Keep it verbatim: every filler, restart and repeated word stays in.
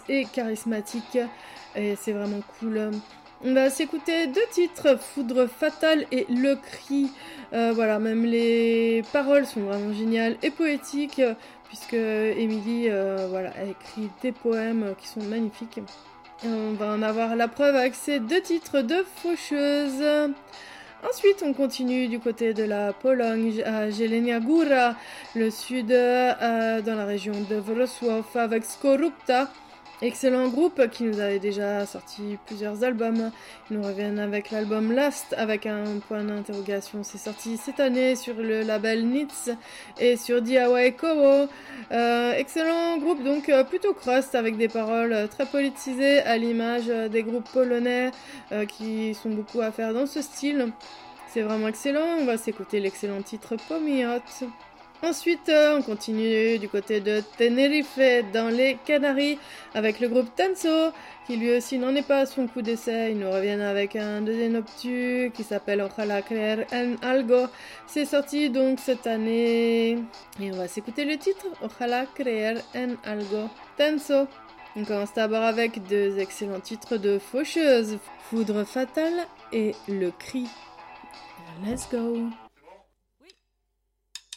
et charismatique et c'est vraiment cool. On va s'écouter deux titres, Foudre fatale et Le cri. Euh, voilà, même les paroles sont vraiment géniales et poétiques, puisque Émilie euh, voilà, a écrit des poèmes qui sont magnifiques. Et on va en avoir la preuve avec ces deux titres de Faucheuse. Ensuite, on continue du côté de la Pologne, à Jelenia Góra, le sud, euh, dans la région de Wrocław, avec Skorupta. Excellent groupe qui nous avait déjà sorti plusieurs albums. Ils nous reviennent avec l'album Last avec un point d'interrogation. C'est sorti cette année sur le label Nitz et sur D I Y Kowo. Euh, excellent groupe donc euh, plutôt crust avec des paroles euh, très politisées à l'image euh, des groupes polonais euh, qui sont beaucoup à faire dans ce style. C'est vraiment excellent. On va s'écouter l'excellent titre Pomiot. Ensuite, on continue du côté de Tenerife, dans les Canaries, avec le groupe Tenso, qui lui aussi n'en est pas à son coup d'essai. Ils nous reviennent avec un deuxième opus qui s'appelle Ojalá creer en algo. C'est sorti donc cette année. Et on va s'écouter le titre, Ojalá creer en algo. Tenso. On commence d'abord avec deux excellents titres de Faucheuse, Foudre fatale et Le cri. Let's go!